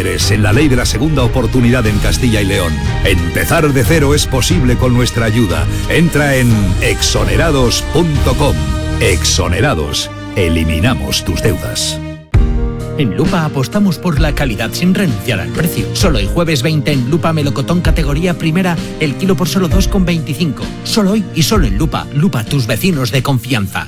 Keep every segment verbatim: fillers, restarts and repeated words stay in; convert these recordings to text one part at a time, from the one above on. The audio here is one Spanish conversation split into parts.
líderes en la ley de la segunda oportunidad en Castilla y León. Empezar de cero es posible con nuestra ayuda. Entra en exonerados punto com. Exonerados. Eliminamos tus deudas. En Lupa apostamos por la calidad sin renunciar al precio. Solo hoy jueves veinte en Lupa melocotón categoría primera, el kilo por solo dos con veinticinco. Solo hoy y solo en Lupa. Lupa, tus vecinos de confianza.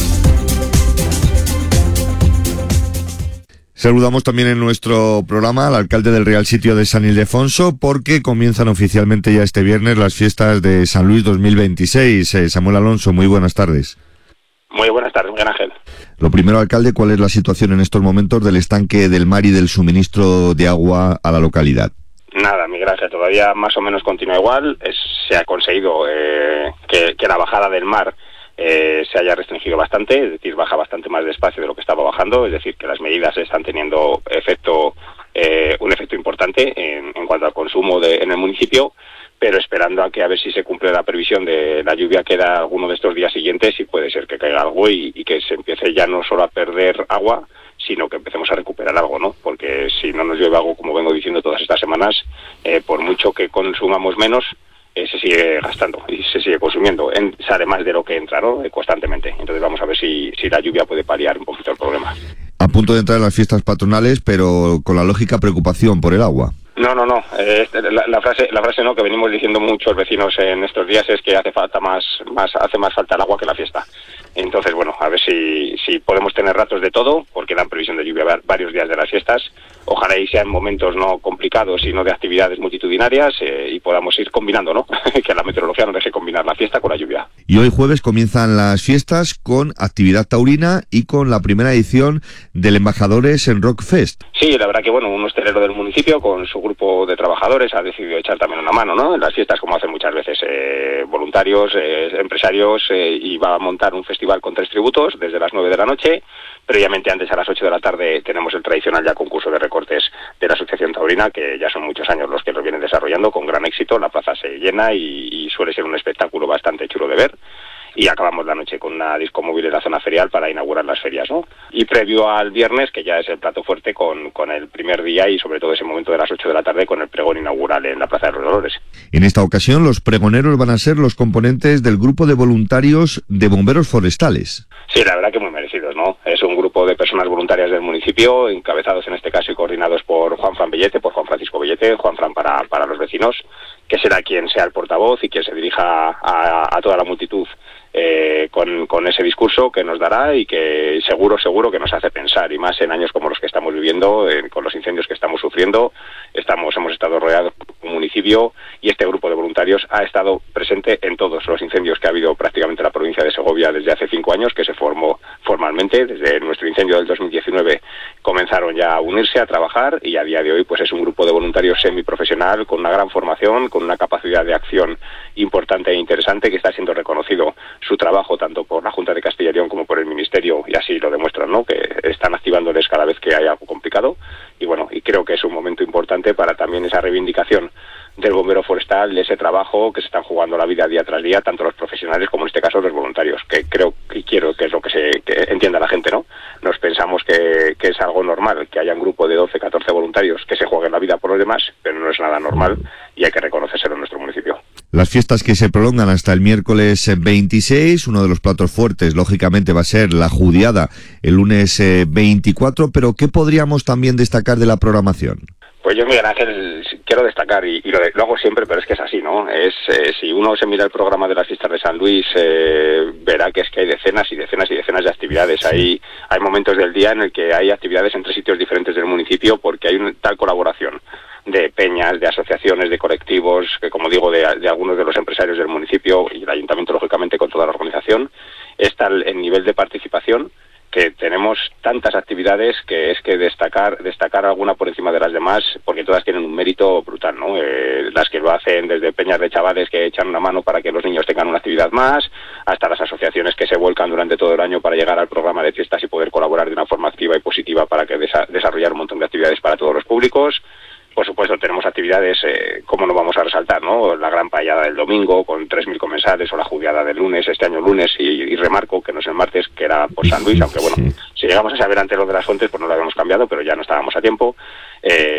Saludamos también en nuestro programa al alcalde del Real Sitio de San Ildefonso, porque comienzan oficialmente ya este viernes las fiestas de San Luis dos mil veintiséis. Eh, Samuel Alonso, muy buenas tardes. Muy buenas tardes, Miguel Ángel. Lo primero, alcalde, ¿cuál es la situación en estos momentos del estanque del mar y del suministro de agua a la localidad? Nada, Miguel Ángel, todavía más o menos continúa igual. Es, se ha conseguido eh, que, que la bajada del mar eh, se haya restringido bastante, es decir, baja bastante más despacio de lo que estaba bajando, es decir, que las medidas están teniendo efecto, eh, un efecto importante en, en cuanto al consumo de, en el municipio, pero esperando a que a ver si se cumple la previsión de la lluvia que da alguno de estos días siguientes y puede ser que caiga algo y, y que se empiece ya no solo a perder agua, sino que empecemos a recuperar algo, ¿no? Porque si no nos llueve algo, como vengo diciendo todas estas semanas, eh, por mucho que consumamos menos, eh, se sigue gastando y se sigue consumiendo. En, sale más de lo que entra, ¿no? Eh, constantemente. Entonces vamos a ver si, si la lluvia puede paliar un poquito el problema. A punto de entrar en las fiestas patronales, pero con la lógica preocupación por el agua. No, no, no. Eh, la, la frase, la frase no que venimos diciendo muchos vecinos en estos días es que hace falta más, más, hace más falta el agua que la fiesta. Entonces, bueno, a ver si, si podemos tener ratos de todo, porque dan previsión de lluvia varios días de las fiestas. Ojalá y sean momentos no complicados, sino de actividades multitudinarias eh, y podamos ir combinando, ¿no? Que la meteorología nos deje combinar la fiesta con la lluvia. Y hoy jueves comienzan las fiestas con actividad taurina y con la primera edición del Embajadores en Rock Fest. Sí, la verdad que, bueno, un hostelero del municipio con su grupo de trabajadores ha decidido echar también una mano, ¿no? En las fiestas, como hacen muchas veces eh, voluntarios, eh, empresarios, eh, y va a montar un festival con tres tributos desde las nueve de la noche. Previamente, antes a las ocho de la tarde, tenemos el tradicional ya concurso de recortes de la Asociación Taurina, que ya son muchos años los que lo vienen desarrollando con gran éxito. La plaza se llena y, y suele ser un espectáculo bastante chulo de ver. Y acabamos la noche con una disco móvil en la zona ferial para inaugurar las ferias, ¿no? Y previo al viernes, que ya es el plato fuerte, con, con el primer día y sobre todo ese momento de las ocho de la tarde con el pregón inaugural en la Plaza de los Dolores. En esta ocasión, los pregoneros van a ser los componentes del grupo de voluntarios de bomberos forestales. Sí, la verdad que muy merecidos, ¿no? Es un grupo de personas voluntarias del municipio, encabezados en este caso y coordinados por Juan Fran Bellete, por Juan Francisco Bellete, Juan Fran para, para los vecinos, que será quien sea el portavoz y quien se dirija a, a toda la multitud Eh, con, con ese discurso que nos dará y que seguro, seguro que nos hace pensar, y más en años como los que estamos viviendo, eh, con los incendios que estamos sufriendo. Estamos, hemos estado rodeados por un municipio y este grupo de voluntarios ha estado presente en todos los incendios que ha habido prácticamente en la provincia de Segovia desde hace cinco años, que se formó formalmente. Desde nuestro incendio del dos mil diecinueve comenzaron ya a unirse, a trabajar, y a día de hoy pues es un grupo de voluntarios semiprofesional con una gran formación, con una capacidad de acción importante e interesante, que está siendo reconocido su trabajo tanto por la Junta de Castilla y León como por el Ministerio, y así lo demuestran, ¿no? Que están activándoles cada vez que hay algo complicado. Y bueno, y creo que es un momento importante para también esa reivindicación del bombero forestal, de ese trabajo que se están jugando la vida día tras día, tanto los profesionales como en este caso los voluntarios, que creo y quiero que es lo que se que entienda la gente, ¿no? Nos pensamos que, que es algo normal que haya un grupo de doce, catorce voluntarios que se jueguen la vida por los demás, pero no es nada normal y hay que reconocérselo en nuestro municipio. Las fiestas que se prolongan hasta el miércoles veintiséis, uno de los platos fuertes, lógicamente, va a ser la judiada el lunes veinticuatro, pero ¿qué podríamos también destacar de la programación? Pues yo, Miguel Ángel, quiero destacar, y, y lo, de, lo hago siempre, pero es que es así, ¿no? Es eh, si uno se mira el programa de las fiestas de San Luis, eh, verá que es que hay decenas y decenas y decenas de actividades. Sí. Hay, hay momentos del día en el que hay actividades en tres sitios diferentes del municipio, porque hay una tal colaboración de peñas, de asociaciones, de colectivos, que como digo, de, de algunos de los empresarios del municipio y el ayuntamiento, lógicamente, con toda la organización. Está el, el nivel de participación, que tenemos tantas actividades que es que destacar destacar alguna por encima de las demás, porque todas tienen un mérito brutal, ¿no? Eh, las que lo hacen desde peñas de chavales que echan una mano para que los niños tengan una actividad más, hasta las asociaciones que se vuelcan durante todo el año para llegar al programa de fiestas y poder colaborar de una forma activa y positiva para que desa- desarrollar un montón de actividades para todos los públicos. Por supuesto, tenemos actividades, eh, como no vamos a resaltar, ¿no? La gran paellada del domingo con tres mil comensales, o la judiada del lunes, este año lunes, y, y remarco que no es el martes, que era por San Luis, aunque bueno, si llegamos a saber antes lo de las fuentes, pues no lo habíamos cambiado, pero ya no estábamos a tiempo. Eh, y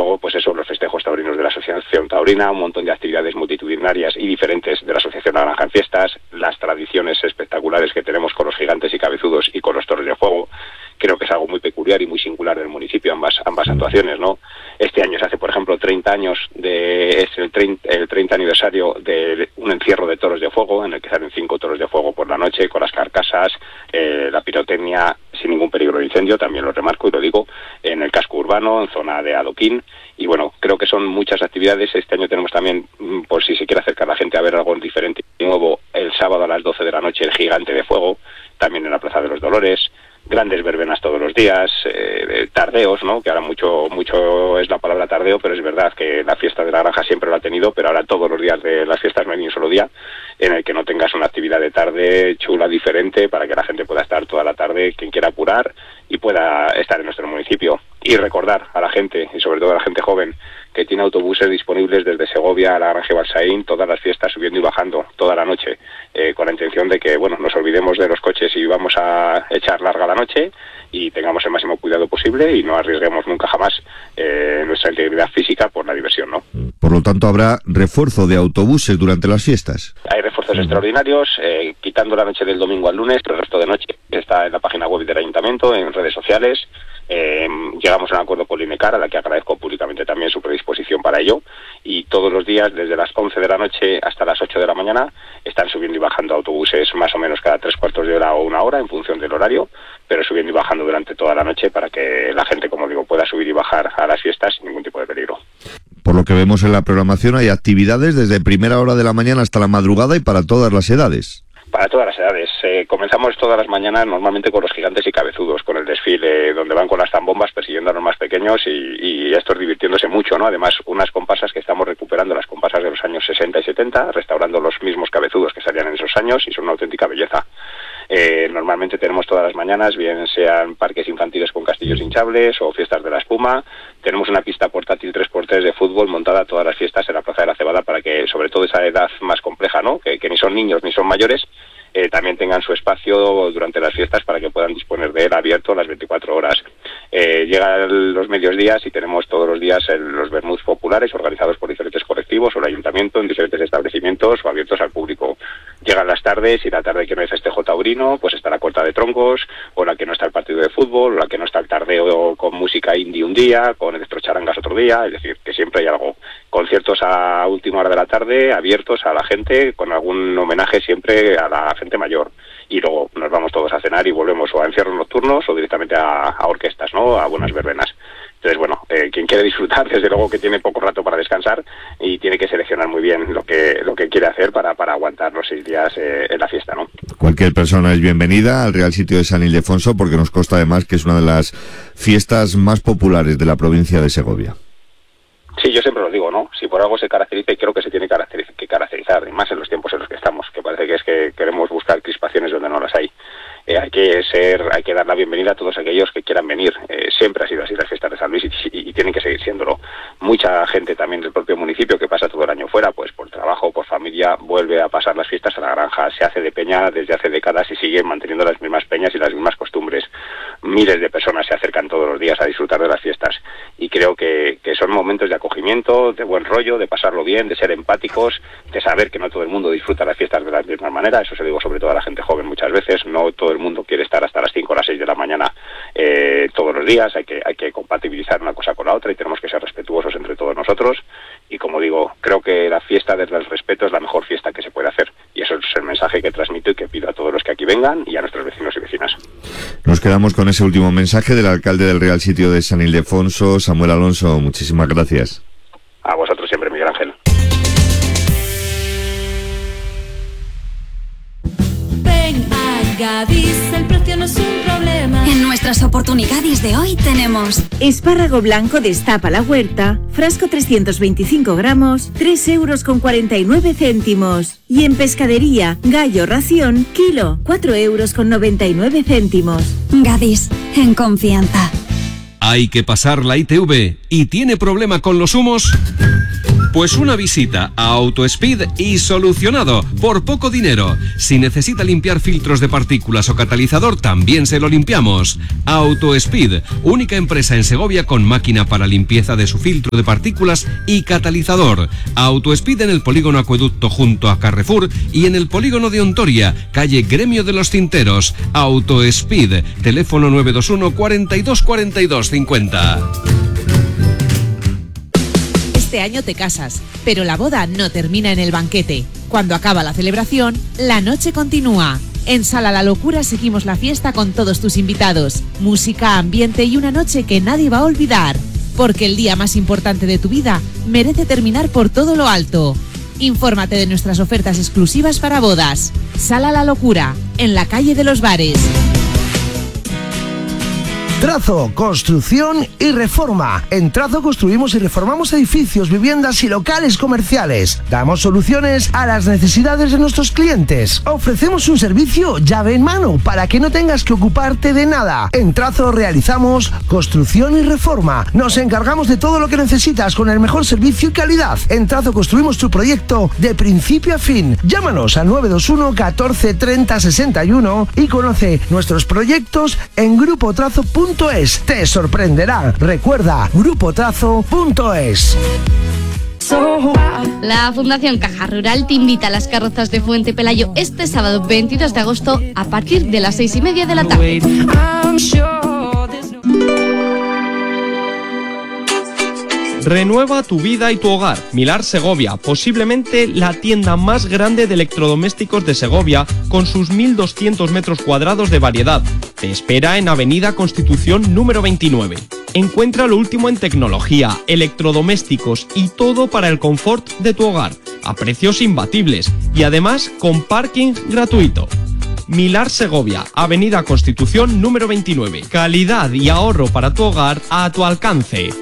luego, pues eso, los festejos taurinos de la Asociación Taurina, un montón de actividades multitudinarias y diferentes de la Asociación La Granja en Fiestas, las tradiciones espectaculares que tenemos con los gigantes y cabezudos y con los toros de fuego. Creo que es algo muy peculiar y muy singular del municipio, ambas ambas actuaciones, ¿no? Este año se hace, por ejemplo, treinta años, de es el treinta, el treinta aniversario de un encierro de toros de fuego, en el que salen cinco toros de fuego por la noche, con las carcasas, eh, la pirotecnia, sin ningún peligro de incendio, también lo remarco y lo digo, en el casco urbano, en zona de adoquín, y bueno, creo que son muchas actividades. Este año tenemos también, por si se quiere acercar la gente a ver algo diferente y nuevo, el sábado a las doce de la noche, el gigante de fuego, también en la Plaza de los Dolores, grandes verbenas todos los días, eh, tardeos, ¿no? Que ahora mucho mucho es la palabra tardeo, pero es verdad que la fiesta de la granja siempre lo ha tenido, pero ahora todos los días de las fiestas no hay ni un solo día en el que no tengas una actividad de tarde chula, diferente, para que la gente pueda estar toda la tarde, quien quiera apurar, y pueda estar en nuestro municipio. Y recordar a la gente, y sobre todo a la gente joven, que tiene autobuses disponibles desde Segovia a la Granja Balsaín, todas las fiestas subiendo y bajando, toda la noche, eh, con la intención de que, bueno, nos olvidemos de los coches y vamos a echar larga la noche y tengamos el máximo cuidado posible y no arriesguemos nunca jamás eh, nuestra integridad física por la diversión, ¿no? Por lo tanto, habrá refuerzo de autobuses durante las fiestas. Hay refuerzos uh-huh. extraordinarios, eh, quitando la noche del domingo al lunes, pero el resto de noche está en la página web del Ayuntamiento, en redes sociales. Eh, llegamos a un acuerdo con Linecar, a la que agradezco públicamente también su predisposición para ello, y todos los días, desde las once de la noche hasta las ocho de la mañana, están subiendo y bajando autobuses más o menos cada tres cuartos de hora o una hora, en función del horario, pero subiendo y bajando durante toda la noche para que la gente, como digo, pueda subir y bajar a las fiestas sin ningún tipo de peligro. Por lo que vemos en la programación, hay actividades desde primera hora de la mañana hasta la madrugada y para todas las edades. Para todas las edades. Eh, comenzamos todas las mañanas normalmente con los gigantes y cabezudos, con el desfile, donde van con las zambombas persiguiendo a los más pequeños y, y estos divirtiéndose mucho, ¿no? Además, unas comparsas que estamos recuperando, las comparsas de los años sesenta y setenta, restaurando los mismos cabezudos que salían en esos años, y son una auténtica belleza. Eh, normalmente tenemos todas las mañanas, bien sean parques infantiles con castillos hinchables o fiestas de la espuma. Tenemos una pista portátil tres por tres de fútbol montada todas las fiestas en la Plaza de la Cebada para que, sobre todo esa edad más compleja, ¿no? Que, que ni son niños ni son mayores, eh, también tengan su espacio durante las fiestas para que puedan disponer de él abierto las veinticuatro horas. Eh, llegan los medios días y tenemos todos los días el, los vermuts populares organizados por diferentes colectivos o el ayuntamiento en diferentes establecimientos o abiertos al público. Llegan las tardes y la tarde que no hay festejo taurino, pues está la corta de troncos, o la que no está el partido de fútbol, o la que no está el tardeo con música indie un día, con electrocharangas otro día, es decir, que siempre hay algo. Conciertos a última hora de la tarde, abiertos a la gente, con algún homenaje siempre a la gente mayor. Y luego nos vamos todos a cenar y volvemos o a encierros nocturnos o directamente a, a orquestas, ¿no? A buenas verbenas. Entonces, bueno, eh, quien quiere disfrutar, desde luego que tiene poco rato para descansar y tiene que seleccionar muy bien lo que lo que quiere hacer para, para aguantar los seis días eh, en la fiesta, ¿no? Cualquier persona es bienvenida al Real Sitio de San Ildefonso, porque nos consta además que es una de las fiestas más populares de la provincia de Segovia. Sí, yo siempre lo digo, ¿no? Si por algo se caracteriza, y creo que se tiene que caracterizar, y más en los tiempos en los que estamos, que parece que es que queremos buscar crispaciones donde no las hay. Eh, hay que ser, hay que dar la bienvenida a todos aquellos que quieran venir. Eh, siempre ha sido así las fiestas de San Luis y, y, y tienen que seguir siéndolo. Mucha gente también del propio municipio que pasa todo el año fuera, pues por trabajo, por familia, vuelve a pasar las fiestas a la granja. Se hace de peña desde hace décadas y siguen manteniendo las mismas peñas y las mismas costumbres. Miles de personas se acercan todos los días a disfrutar de las fiestas y creo que, que son momentos de acogimiento, de buen rollo, de pasarlo bien, de ser empáticos, de saber que no todo el mundo disfruta las fiestas de la misma manera. Eso se lo digo sobre todo a la gente joven muchas veces. No todo el mundo quiere estar hasta las cinco o las seis de la mañana eh, todos los días. Hay que hay que compatibilizar una cosa con la otra y tenemos que ser respetuosos entre todos nosotros. Y como digo, creo que la fiesta desde el respeto es la mejor fiesta que se puede hacer. Y eso es el mensaje que transmito y que pido a todos los que aquí vengan y a nuestros vecinos y vecinas. Nos quedamos con ese último mensaje del alcalde del Real Sitio de San Ildefonso, Samuel Alonso. Muchísimas gracias. A vosotros siempre, Miguel Ángel. Ven a Gadis, el precio no es un problema. En nuestras oportunidades de hoy tenemos espárrago blanco destapa la huerta, frasco trescientos veinticinco gramos, tres euros con cuarenta y nueve céntimos. Y en pescadería, gallo ración, kilo, cuatro euros con noventa y nueve céntimos. Gadis, en confianza. ¿Hay que pasar la I T V y tiene problema con los humos? Pues una visita a AutoSpeed y solucionado, por poco dinero. Si necesita limpiar filtros de partículas o catalizador, también se lo limpiamos. AutoSpeed, única empresa en Segovia con máquina para limpieza de su filtro de partículas y catalizador. AutoSpeed en el polígono Acueducto junto a Carrefour y en el polígono de Ontoria, calle Gremio de los Tinteros. AutoSpeed, teléfono nueve dos uno, cuarenta y dos, cuarenta y dos, cincuenta. Este año te casas, pero la boda no termina en el banquete. Cuando acaba la celebración, la noche continúa. En Sala La Locura seguimos la fiesta con todos tus invitados. Música, ambiente y una noche que nadie va a olvidar. Porque el día más importante de tu vida merece terminar por todo lo alto. Infórmate de nuestras ofertas exclusivas para bodas. Sala La Locura, en la calle de los Bares. Trazo, construcción y reforma. En Trazo construimos y reformamos edificios, viviendas y locales comerciales. Damos soluciones a las necesidades de nuestros clientes. Ofrecemos un servicio llave en mano para que no tengas que ocuparte de nada. En Trazo realizamos construcción y reforma. Nos encargamos de todo lo que necesitas con el mejor servicio y calidad. En Trazo construimos tu proyecto de principio a fin. Llámanos al nueve dos uno, catorce, treinta, sesenta y uno y conoce nuestros proyectos en grupo trazo punto es. Te sorprenderá. Recuerda, grupo trazo punto es. La Fundación Caja Rural te invita a las carrozas de Fuente Pelayo este sábado veintidós de agosto a partir de las seis y media de la tarde. Renueva tu vida y tu hogar. Milar Segovia, posiblemente la tienda más grande de electrodomésticos de Segovia, con sus mil doscientos metros cuadrados de variedad. Te espera en Avenida Constitución número veintinueve. Encuentra lo último en tecnología, electrodomésticos y todo para el confort de tu hogar, a precios imbatibles y además con parking gratuito. Milar Segovia, Avenida Constitución número veintinueve. Calidad y ahorro para tu hogar a tu alcance.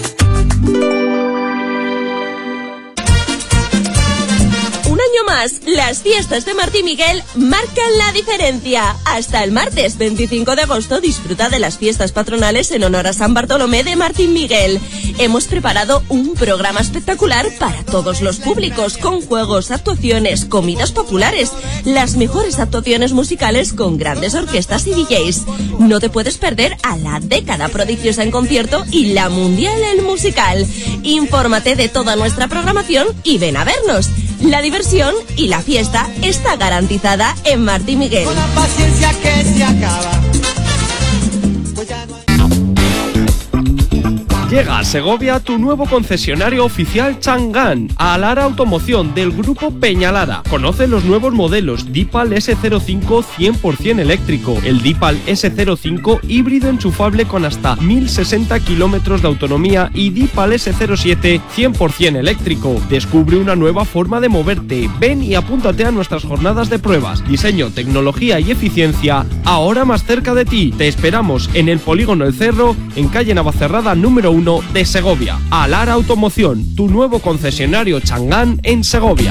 Un año más, las fiestas de Martín Miguel marcan la diferencia. Hasta el martes veinticinco de agosto disfruta de las fiestas patronales en honor a San Bartolomé de Martín Miguel. Hemos preparado un programa espectacular para todos los públicos, con juegos, actuaciones, comidas populares, las mejores actuaciones musicales con grandes orquestas y D Js. No te puedes perder a la década prodigiosa en concierto y la mundial en musical. Infórmate de toda nuestra programación y ven a vernos. La diversión y la fiesta está garantizada en Martín Miguel. Con la paciencia que se acaba. Pues ya no... Llega a Segovia tu nuevo concesionario oficial Chang'an, a Lara Automoción del grupo Peñalara. Conoce los nuevos modelos Deepal ese cero cinco cien por ciento eléctrico, el Deepal ese cero cinco híbrido enchufable con hasta mil sesenta kilómetros de autonomía y Deepal ese cero siete cien por ciento eléctrico. Descubre una nueva forma de moverte. Ven y apúntate a nuestras jornadas de pruebas. Diseño, tecnología y eficiencia ahora más cerca de ti. Te esperamos en el Polígono El Cerro, en calle Navacerrada número uno de Segovia. Alara Automoción, tu nuevo concesionario Chang'an en Segovia.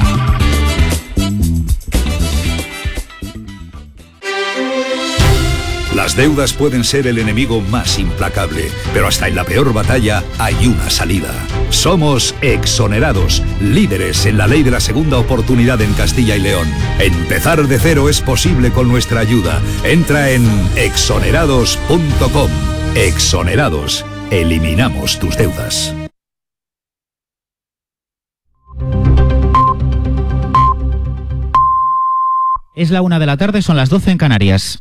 Las deudas pueden ser el enemigo más implacable, pero hasta en la peor batalla hay una salida. Somos Exonerados, líderes en la ley de la segunda oportunidad en Castilla y León. Empezar de cero es posible con nuestra ayuda. Entra en exonerados punto com. Exonerados. Eliminamos tus deudas. Es la una de la tarde, son las doce en Canarias.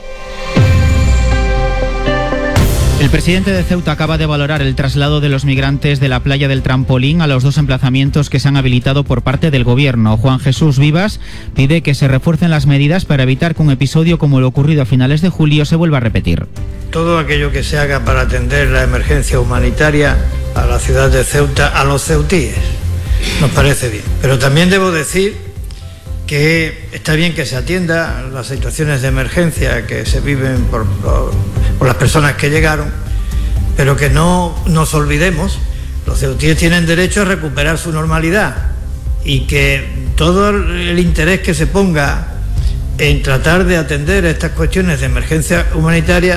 El presidente de Ceuta acaba de valorar el traslado de los migrantes de la playa del Trampolín a los dos emplazamientos que se han habilitado por parte del gobierno. Juan Jesús Vivas pide que se refuercen las medidas para evitar que un episodio como lo ocurrido a finales de julio se vuelva a repetir. Todo aquello que se haga para atender la emergencia humanitaria a la ciudad de Ceuta, a los ceutíes, nos parece bien. Pero también debo decir que está bien que se atienda las situaciones de emergencia que se viven por, por, por las personas que llegaron, pero que no nos olvidemos, los ceutíes tienen derecho a recuperar su normalidad y que todo el interés que se ponga en tratar de atender estas cuestiones de emergencia humanitaria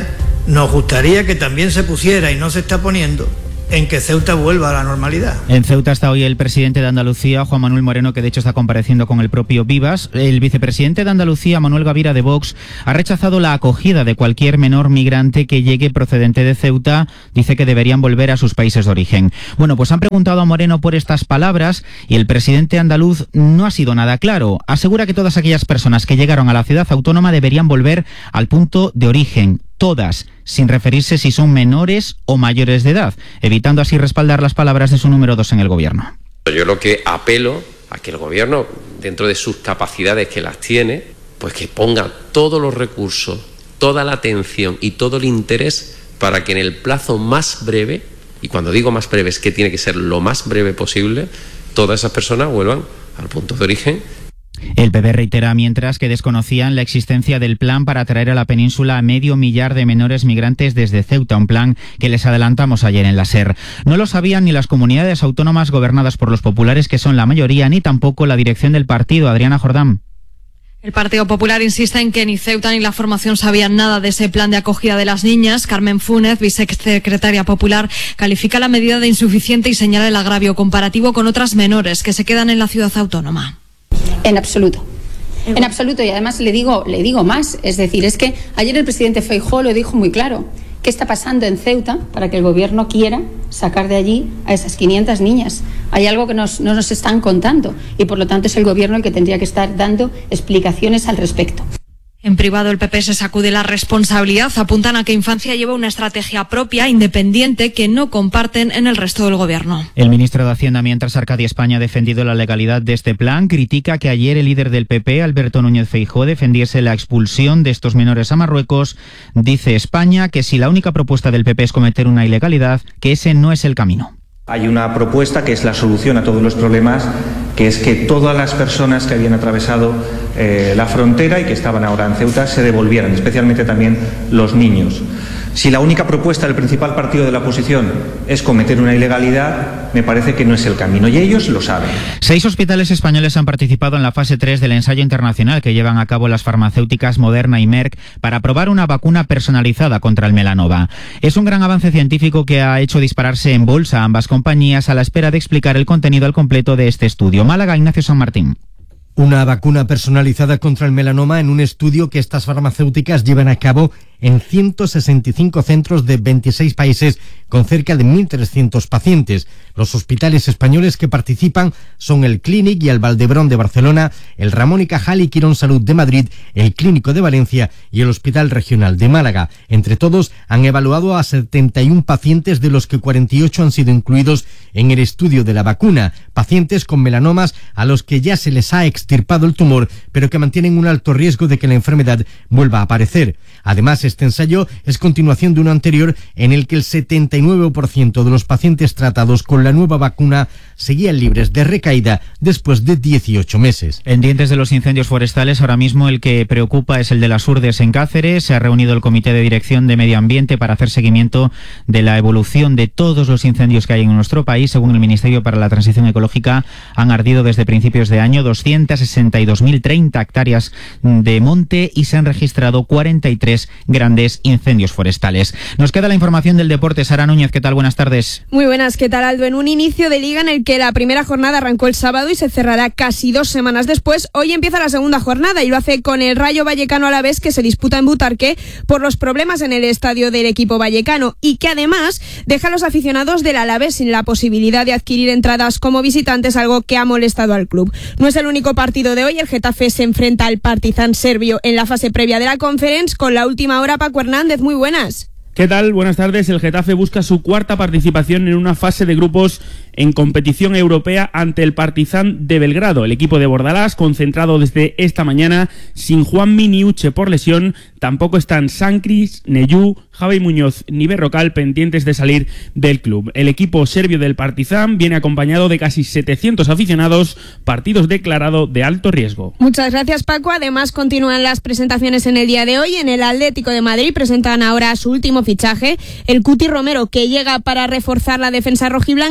nos gustaría que también se pusiera, y no se está poniendo, en que Ceuta vuelva a la normalidad. En Ceuta está hoy el presidente de Andalucía, Juan Manuel Moreno, que de hecho está compareciendo con el propio Vivas. El vicepresidente de Andalucía, Manuel Gavira, de Vox, ha rechazado la acogida de cualquier menor migrante que llegue procedente de Ceuta. Dice que deberían volver a sus países de origen. Bueno, pues han preguntado a Moreno por estas palabras y el presidente andaluz no ha sido nada claro. Asegura que todas aquellas personas que llegaron a la ciudad autónoma deberían volver al punto de origen. Todas, sin referirse si son menores o mayores de edad, evitando así respaldar las palabras de su número dos en el gobierno. Yo lo que apelo a que el gobierno, dentro de sus capacidades que las tiene, pues que ponga todos los recursos, toda la atención y todo el interés para que en el plazo más breve, y cuando digo más breve es que tiene que ser lo más breve posible, todas esas personas vuelvan al punto de origen. El P P reitera mientras que desconocían la existencia del plan para traer a la península a medio millar de menores migrantes desde Ceuta, un plan que les adelantamos ayer en la SER. No lo sabían ni las comunidades autónomas gobernadas por los populares, que son la mayoría, ni tampoco la dirección del partido. Adriana Jordán. El Partido Popular insiste en que ni Ceuta ni la formación sabían nada de ese plan de acogida de las niñas. Carmen Fúnez, vicesecretaria popular, califica la medida de insuficiente y señala el agravio comparativo con otras menores que se quedan en la ciudad autónoma. En absoluto. En absoluto. Y además le digo, le digo más. Es decir, es que ayer el presidente Feijóo lo dijo muy claro. ¿Qué está pasando en Ceuta para que el gobierno quiera sacar de allí a esas quinientas niñas? Hay algo que nos, no nos están contando y por lo tanto es el gobierno el que tendría que estar dando explicaciones al respecto. En privado, el P P se sacude la responsabilidad. Apuntan a que Infancia lleva una estrategia propia, independiente, que no comparten en el resto del gobierno. El ministro de Hacienda, mientras Arcadia España ha defendido la legalidad de este plan, critica que ayer el líder del P P, Alberto Núñez Feijóo, defendiese la expulsión de estos menores a Marruecos. Dice España que si la única propuesta del P P es cometer una ilegalidad, que ese no es el camino. Hay una propuesta que es la solución a todos los problemas, que es que todas las personas que habían atravesado eh, la frontera y que estaban ahora en Ceuta se devolvieran, especialmente también los niños. Si la única propuesta del principal partido de la oposición es cometer una ilegalidad, me parece que no es el camino, y ellos lo saben. Seis hospitales españoles han participado en la fase tres del ensayo internacional que llevan a cabo las farmacéuticas Moderna y Merck para probar una vacuna personalizada contra el melanoma. Es un gran avance científico que ha hecho dispararse en bolsa a ambas compañías a la espera de explicar el contenido al completo de este estudio. Málaga, Ignacio San Martín. Una vacuna personalizada contra el melanoma en un estudio que estas farmacéuticas llevan a cabo en ciento sesenta y cinco centros de veintiséis países con cerca de mil trescientos pacientes. Los hospitales españoles que participan son el Clínic y el Valdebrón de Barcelona, el Ramón y Cajal y Quirón Salud de Madrid, el Clínico de Valencia y el Hospital Regional de Málaga. Entre todos han evaluado a setenta y uno pacientes, de los que cuarenta y ocho han sido incluidos en el estudio de la vacuna. Pacientes con melanomas a los que ya se les ha extirpado el tumor, pero que mantienen un alto riesgo de que la enfermedad vuelva a aparecer. Además, este ensayo es continuación de uno anterior en el que el setenta y nueve por ciento de los pacientes tratados con la nueva vacuna seguían libres de recaída después de dieciocho meses. En dientes de los incendios forestales, ahora mismo el que preocupa es el de las Urdes en Cáceres. Se ha reunido el Comité de Dirección de Medio Ambiente para hacer seguimiento de la evolución de todos los incendios que hay en nuestro país. Según el Ministerio para la Transición Ecológica, han ardido desde principios de año doscientas sesenta y dos mil treinta hectáreas de monte y se han registrado cuarenta y tres grandes incendios forestales. Nos queda la información del deporte. Sara Núñez, ¿qué tal? Buenas tardes. Muy buenas, ¿qué tal, Aldo? En un inicio de liga en el que la primera jornada arrancó el sábado y se cerrará casi dos semanas después, hoy empieza la segunda jornada y lo hace con el Rayo Vallecano Alavés, que se disputa en Butarque por los problemas en el estadio del equipo vallecano y que además deja a los aficionados del Alavés sin la posibilidad de adquirir entradas como visitantes, algo que ha molestado al club. No es el único partido de hoy. El Getafe se enfrenta al Partizan serbio en la fase previa de la Conference con la última hora. Paco Hernández, muy buenas. ¿Qué tal? Buenas tardes. El Getafe busca su cuarta participación en una fase de grupos en competición europea ante el Partizan de Belgrado. El equipo de Bordalás, concentrado desde esta mañana, sin Juan Miniuche por lesión, tampoco están Sancris, Neyú, Javi Muñoz ni Berrocal pendientes de salir del club. El equipo serbio del Partizan viene acompañado de casi setecientos aficionados, partidos declarado de alto riesgo. Muchas gracias, Paco. Además, continúan las presentaciones en el día de hoy. En el Atlético de Madrid presentan ahora su último fichaje, el Cuti Romero, que llega para reforzar la defensa rojiblanca, y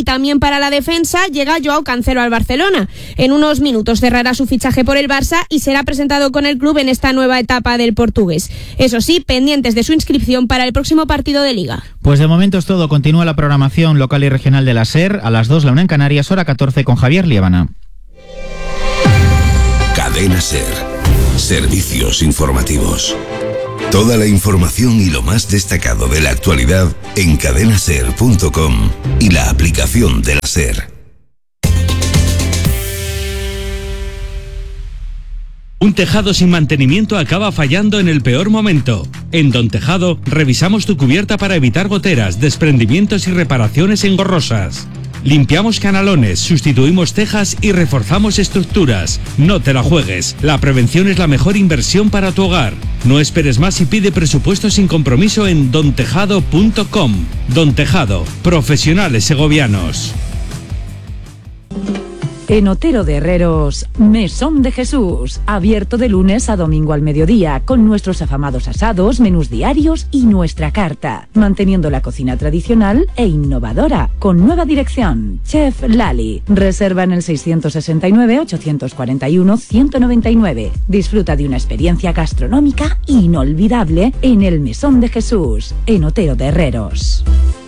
también para la defensa llega Joao Cancelo al Barcelona. En unos minutos cerrará su fichaje por el Barça y será presentado con el club en esta nueva etapa del portugués. Eso sí, pendientes de su inscripción para el próximo partido de Liga. Pues de momento es todo. Continúa la programación local y regional de la SER. A las dos, la una en Canarias, hora catorce, con Javier Liébana. Cadena SER. Servicios informativos. Toda la información y lo más destacado de la actualidad en cadena ser punto com y la aplicación de la SER. Un tejado sin mantenimiento acaba fallando en el peor momento. En Don Tejado revisamos tu cubierta para evitar goteras, desprendimientos y reparaciones engorrosas. Limpiamos canalones, sustituimos tejas y reforzamos estructuras. No te la juegues. La prevención es la mejor inversión para tu hogar. No esperes más y pide presupuesto sin compromiso en don tejado punto com. Don Tejado, profesionales segovianos. En Otero de Herreros, Mesón de Jesús, abierto de lunes a domingo al mediodía, con nuestros afamados asados, menús diarios y nuestra carta, manteniendo la cocina tradicional e innovadora, con nueva dirección. Chef Lali, reserva en el seiscientos sesenta y nueve, ochocientos cuarenta y uno, ciento noventa y nueve. Disfruta de una experiencia gastronómica inolvidable en el Mesón de Jesús, en Otero de Herreros.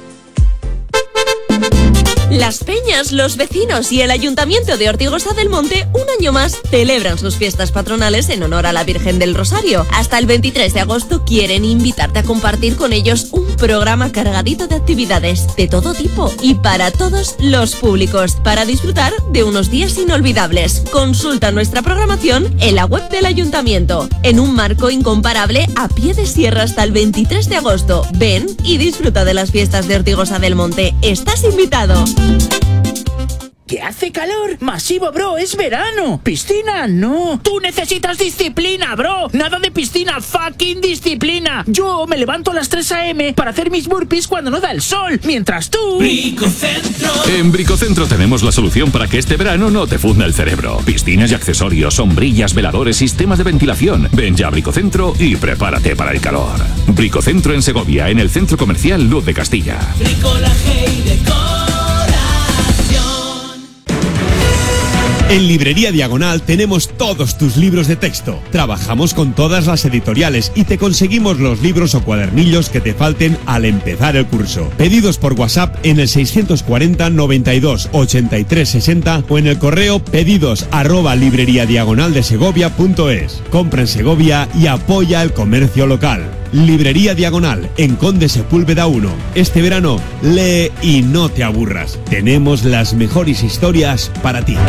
Las Peñas, los vecinos y el Ayuntamiento de Ortigosa del Monte un año más celebran sus fiestas patronales en honor a la Virgen del Rosario. Hasta el veintitrés de agosto quieren invitarte a compartir con ellos un programa cargadito de actividades de todo tipo y para todos los públicos, para disfrutar de unos días inolvidables. Consulta nuestra programación en la web del Ayuntamiento, en un marco incomparable a pie de sierra hasta el veintitrés de agosto. Ven y disfruta de las fiestas de Ortigosa del Monte. Estás invitado. ¿Que hace calor? Masivo, bro, es verano. Piscina, no. Tú necesitas disciplina, bro. Nada de piscina, fucking disciplina. Yo me levanto a las tres a eme para hacer mis burpees cuando no da el sol, mientras tú... Bricocentro. En Bricocentro tenemos la solución para que este verano no te funda el cerebro. Piscinas y accesorios, sombrillas, veladores, sistemas de ventilación. Ven ya a Bricocentro y prepárate para el calor. Bricocentro en Segovia, en el Centro Comercial Luz de Castilla. Bricolaje y decor. En Librería Diagonal tenemos todos tus libros de texto. Trabajamos con todas las editoriales y te conseguimos los libros o cuadernillos que te falten al empezar el curso. Pedidos por WhatsApp en el seiscientos cuarenta, noventa y dos, ochenta y tres, sesenta o en el correo pedidos arroba libreriadiagonaldesegovia.es. Compra en Segovia y apoya el comercio local. Librería Diagonal, en Conde Sepúlveda uno. Este verano, lee y no te aburras. Tenemos las mejores historias para ti.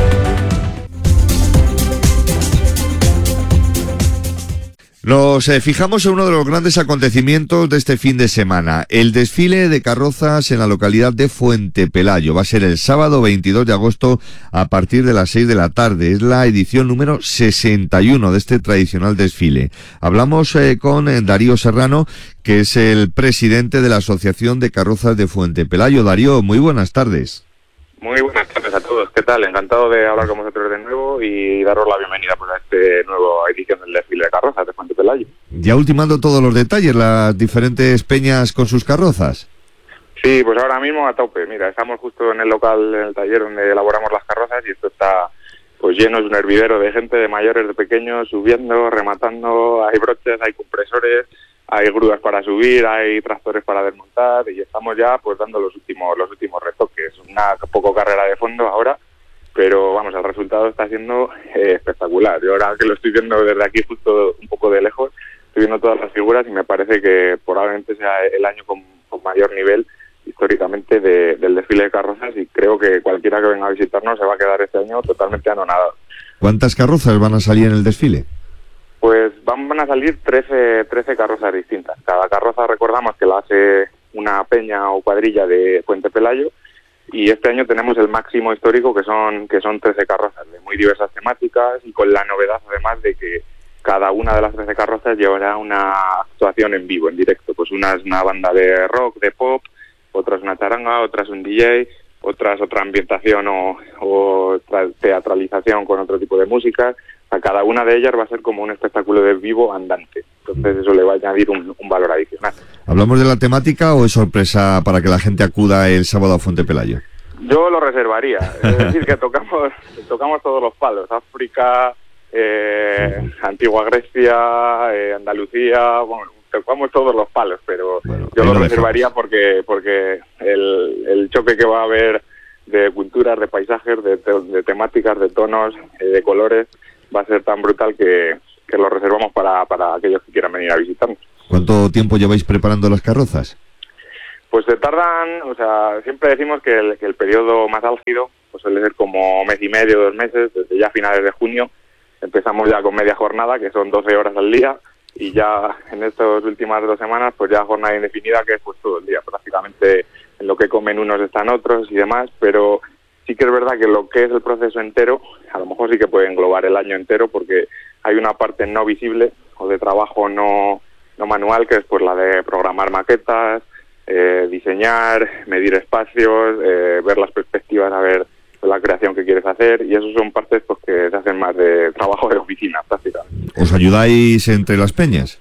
Nos eh, fijamos en uno de los grandes acontecimientos de este fin de semana, el desfile de carrozas en la localidad de Fuente Pelayo. Va a ser el sábado veintidós de agosto a partir de las seis de la tarde. Es la edición número sesenta y uno de este tradicional desfile. Hablamos eh, con eh, Darío Serrano, que es el presidente de la Asociación de Carrozas de Fuente Pelayo. Darío, muy buenas tardes. Muy buenas tardes a todos. ¿Qué tal? Encantado de hablar con vosotros de nuevo y daros la bienvenida pues, a este nuevo edición del desfile de carrozas de Fuente Pelayo. Ya ultimando todos los detalles, las diferentes peñas con sus carrozas. Sí, pues ahora mismo a tope. Mira, estamos justo en el local, en el taller donde elaboramos las carrozas y esto está pues lleno, es un hervidero de gente, de mayores, de pequeños, subiendo, rematando, hay broches, hay compresores, hay grúas para subir, hay tractores para desmontar y estamos ya pues dando los últimos los últimos retoques. Una poco carrera de fondo ahora, pero vamos, el resultado está siendo eh, espectacular. Yo ahora que lo estoy viendo desde aquí justo un poco de lejos, estoy viendo todas las figuras y me parece que probablemente sea el año con, con mayor nivel históricamente de, del desfile de carrozas y creo que cualquiera que venga a visitarnos se va a quedar este año totalmente anonadado. ¿Cuántas carrozas van a salir en el desfile? Pues van a salir trece, trece carrozas distintas. Cada carroza recordamos que la hace una peña o cuadrilla de Fuente Pelayo y este año tenemos el máximo histórico que son que son trece carrozas de muy diversas temáticas y con la novedad además de que cada una de las trece carrozas llevará una actuación en vivo, en directo. Pues una es una banda de rock, de pop, otra es una charanga, otra es un D J, otra es otra ambientación o, o teatralización con otro tipo de música. A cada una de ellas va a ser como un espectáculo de vivo andante. Entonces eso le va a añadir un, un valor adicional. ¿Hablamos de la temática o es sorpresa para que la gente acuda el sábado a Fuente Pelayo? Yo lo reservaría. Es decir, que tocamos tocamos todos los palos. África, eh, Antigua Grecia, eh, Andalucía, bueno, tocamos todos los palos, pero bueno, yo lo reservaría porque porque el, el choque que va a haber de culturas, de paisajes, de, de, de temáticas, de tonos, eh, de colores, va a ser tan brutal que, que lo reservamos para, para aquellos que quieran venir a visitarnos. ¿Cuánto tiempo lleváis preparando las carrozas? Pues se tardan, o sea, siempre decimos que el, que el periodo más álgido pues suele ser como mes y medio, dos meses, desde ya finales de junio. Empezamos ya con media jornada, que son doce horas al día, y ya en estas últimas dos semanas, pues ya jornada indefinida, que es pues todo el día. Prácticamente en lo que comen unos están otros y demás, pero sí que es verdad que lo que es el proceso entero, a lo mejor sí que puede englobar el año entero, porque hay una parte no visible o de trabajo no, no manual, que es pues la de programar maquetas, Eh, diseñar, medir espacios, eh, ver las perspectivas, a ver la creación que quieres hacer, y eso son partes pues que se hacen más de trabajo de oficina prácticamente. ¿Os ayudáis entre las peñas?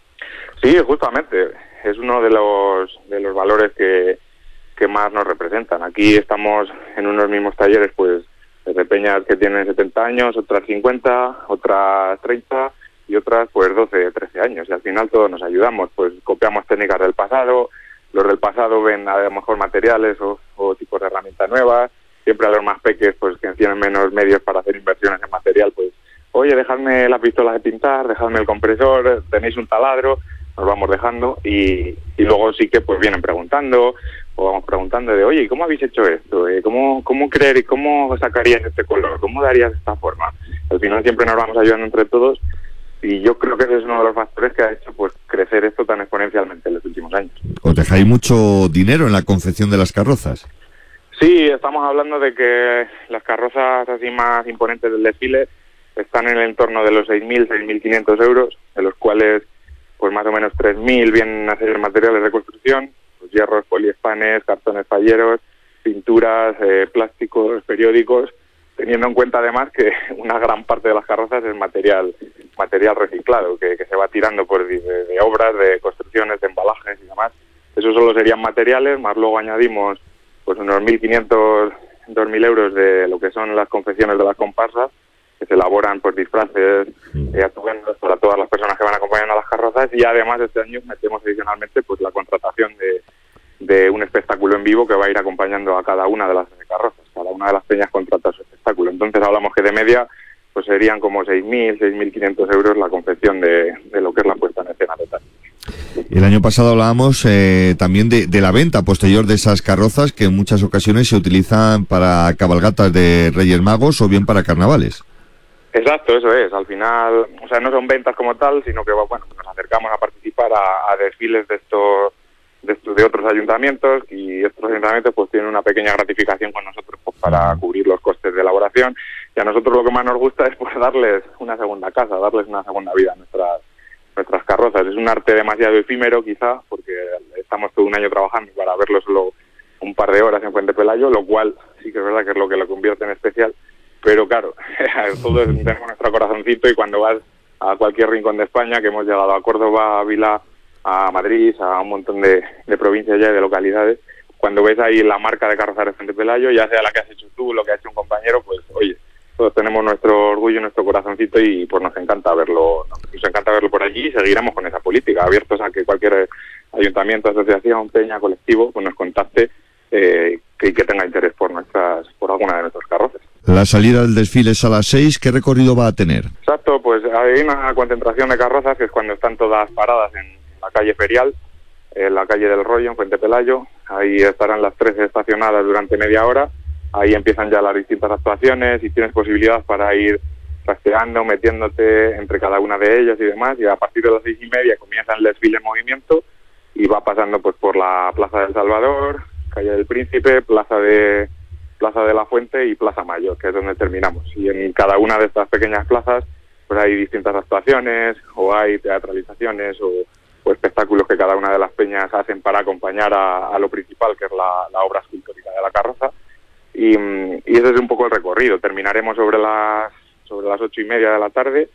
Sí, justamente, es uno de los de los valores que, que más nos representan. Aquí estamos en unos mismos talleres, pues desde peñas que tienen setenta años, otras cincuenta, otras treinta y otras pues doce, trece años, y al final todos nos ayudamos, pues copiamos técnicas del pasado. Los del pasado ven a lo mejor materiales o, o tipos de herramientas nuevas. Siempre a los más pequeños, pues que tienen menos medios para hacer inversiones en material, pues, oye, dejadme la pistola de pintar, dejadme el compresor, tenéis un taladro, nos vamos dejando, y, y luego sí que pues vienen preguntando, o vamos preguntando de, oye, ¿cómo habéis hecho esto? ¿Cómo, cómo creer, cómo sacarías este color? ¿Cómo darías esta forma? Al final siempre nos vamos ayudando entre todos, y yo creo que ese es uno de los factores que ha hecho pues crecer esto tan exponencialmente en los últimos años. ¿Os dejáis mucho dinero en la confección de las carrozas? Sí, estamos hablando de que las carrozas así más imponentes del desfile están en el entorno de los seis mil, seis mil quinientos euros, de los cuales pues más o menos tres mil vienen a ser materiales de construcción, pues hierros, poliespanes, cartones falleros, pinturas, eh, plásticos, periódicos, teniendo en cuenta además que una gran parte de las carrozas es material material reciclado, que, que se va tirando por de, de obras, de construcciones, de embalajes y demás. Eso solo serían materiales, más luego añadimos pues unos mil quinientos, dos mil euros de lo que son las confecciones de las comparsas, que se elaboran pues disfraces y atuendos para todas las personas que van acompañando a las carrozas, y además este año metemos adicionalmente pues la contratación de, de un espectáculo en vivo que va a ir acompañando a cada una de las carrozas. Cada una de las peñas contrata su espectáculo. Entonces hablamos que de media pues serían como seis mil, seis mil quinientos euros la confección de, de lo que es la puesta en escena total. El año pasado hablábamos eh, también de, de la venta posterior de esas carrozas, que en muchas ocasiones se utilizan para cabalgatas de Reyes Magos o bien para carnavales. Exacto, eso es. Al final, o sea, no son ventas como tal, sino que bueno, nos acercamos a participar a, a desfiles de estos de estos de otros ayuntamientos, y estos ayuntamientos pues tienen una pequeña gratificación con nosotros pues para cubrir los costes de elaboración, y a nosotros lo que más nos gusta es pues darles una segunda casa, darles una segunda vida a nuestras nuestras carrozas. Es un arte demasiado efímero quizá, porque estamos todo un año trabajando para verlo solo un par de horas en Fuente Pelayo, lo cual sí que es verdad que es lo que lo convierte en especial, pero claro, todos tenemos nuestro corazoncito, y cuando vas a cualquier rincón de España, que hemos llegado a Córdoba, a Ávila, a Madrid, a un montón de, de provincias ya y de localidades, cuando ves ahí la marca de Carrozas de Fuente Pelayo, ya sea la que has hecho tú, lo que ha hecho un compañero, pues oye, todos tenemos nuestro orgullo, nuestro corazoncito, y pues nos encanta verlo, nos encanta verlo por allí, y seguiremos con esa política, abiertos a que cualquier ayuntamiento, asociación, peña, colectivo, pues nos contacte eh, que, que tenga interés por nuestras, por alguna de nuestras carrozas. La salida del desfile es a las seis, ¿qué recorrido va a tener? Exacto, pues hay una concentración de carrozas, que es cuando están todas paradas en la calle Ferial, en la calle del Rollo, en Fuente Pelayo. Ahí estarán las tres estacionadas durante media hora. Ahí empiezan ya las distintas actuaciones, y tienes posibilidad para ir trasteando, metiéndote entre cada una de ellas y demás, y a partir de las seis y media comienza el desfile en movimiento, y va pasando pues por la Plaza del Salvador, calle del Príncipe, Plaza de Plaza de la Fuente y Plaza Mayor, que es donde terminamos. Y en cada una de estas pequeñas plazas pues hay distintas actuaciones, o hay teatralizaciones, o, o espectáculos que cada una de las peñas hacen para acompañar a, a lo principal, que es la, la obra escultórica de la carroza. Y, y ese es un poco el recorrido. Terminaremos sobre las sobre las ocho y media de la tarde,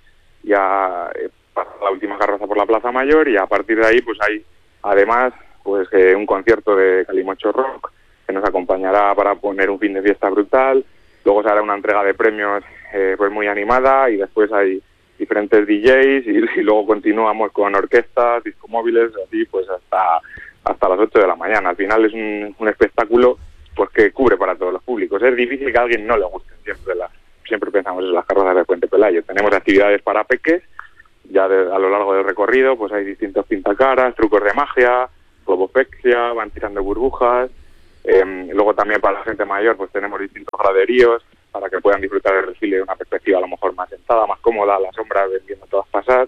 ya eh, pasa la última carroza por la Plaza Mayor, y a partir de ahí pues hay además pues eh, un concierto de Calimocho Rock, que nos acompañará para poner un fin de fiesta brutal. Luego se hará una entrega de premios eh, pues muy animada, y después hay diferentes D Js, y, y luego continuamos con orquestas, discomóviles, así pues hasta hasta las ocho de la mañana. Al final es un, un espectáculo pues que cubre para todos los públicos. Es difícil que a alguien no le guste, siempre la, siempre pensamos en las carrozas de Fuente Pelayo. Tenemos actividades para peques, ya de, a lo largo del recorrido pues hay distintos pintacaras, trucos de magia, globopexia, van tirando burbujas. Eh, luego también para la gente mayor pues tenemos distintos graderíos para que puedan disfrutar del desfile de una perspectiva a lo mejor más sentada, más cómoda, a la sombra, viendo todas pasar.